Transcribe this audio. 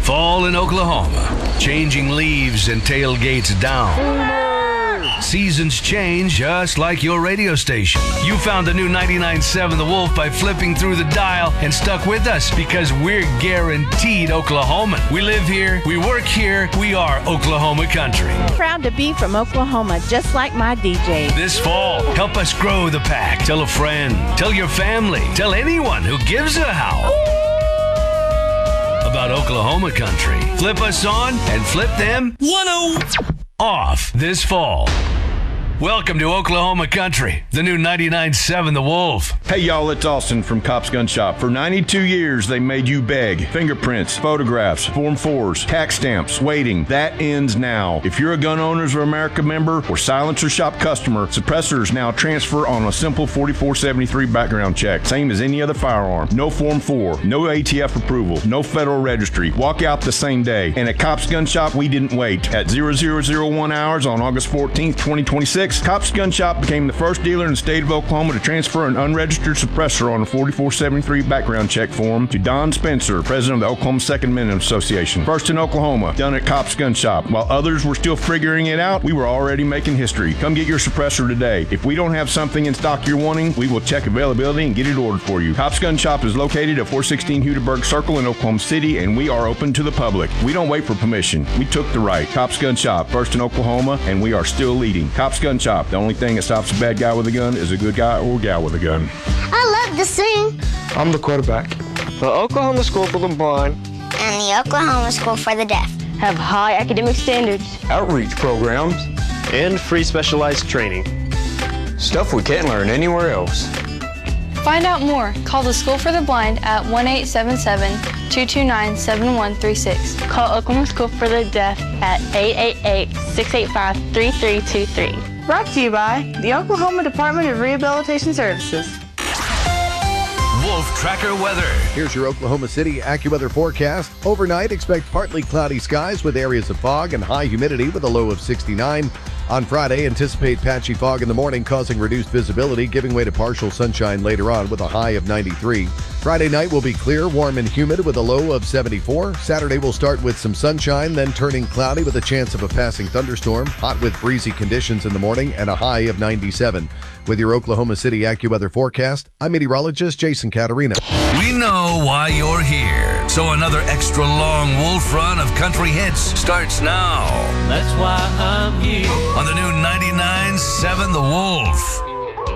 Fall in Oklahoma. Changing leaves and tailgates down. Seasons change just like your radio station. You found the new 99.7 The Wolf by flipping through the dial and stuck with us because we're guaranteed Oklahoman. We live here, we work here, we are Oklahoma country. Proud to be from Oklahoma, just like my DJ. This fall, help us grow the pack. Tell a friend, tell your family, tell anyone who gives a howl about Oklahoma country. Flip us on and flip them off this fall. Welcome to Oklahoma Country, the new 99.7 The Wolf. Hey y'all, it's Austin from Cops Gun Shop. For 92 years, they made you beg. Fingerprints, photographs, Form 4s, tax stamps, waiting. That ends now. If you're a Gun Owners of America member or Silencer Shop customer, suppressors now transfer on a simple 4473 background check. Same as any other firearm. No Form 4, no ATF approval, no federal registry. Walk out the same day. And at Cops Gun Shop, we didn't wait. At 0001 hours on August 14th, 2026, Cops Gun Shop became the first dealer in the state of Oklahoma to transfer an unregistered suppressor on a 4473 background check form to Don Spencer, president of the Oklahoma Second Amendment Association. First in Oklahoma, done at Cops Gun Shop. While others were still figuring it out, we were already making history. Come get your suppressor today. If we don't have something in stock you're wanting, we will check availability and get it ordered for you. Cops Gun Shop is located at 416 Hudaburg Circle in Oklahoma City, and we are open to the public. We don't wait for permission. We took the right. Cops Gun Shop, first in Oklahoma, and we are still leading. Cops Gun Shop. The only thing that stops a bad guy with a gun is a good guy or gal with a gun. I love to sing. I'm the quarterback. The Oklahoma School for the Blind And the Oklahoma School for the Deaf have high academic standards, outreach programs, and free specialized training. stuff we can't learn anywhere else. Find out more. Call the School for the Blind at 1-877-229-7136. call Oklahoma School for the Deaf at 888-685-3323. Brought to you by the Oklahoma Department of Rehabilitation Services. Wolf Tracker weather. Here's your Oklahoma City AccuWeather forecast. Overnight, expect partly cloudy skies with areas of fog and high humidity with a low of 69. On Friday, anticipate patchy fog in the morning causing reduced visibility, giving way to partial sunshine later on with a high of 93. Friday night will be clear, warm and humid with a low of 74. Saturday will start with some sunshine, then turning cloudy with a chance of a passing thunderstorm. Hot with breezy conditions in the morning and a high of 97. With your Oklahoma City AccuWeather forecast, I'm meteorologist Jason Caterina. We know why you're here, so another extra long Wolf run of country hits starts now. That's why I'm here On the new 99.7 The Wolf.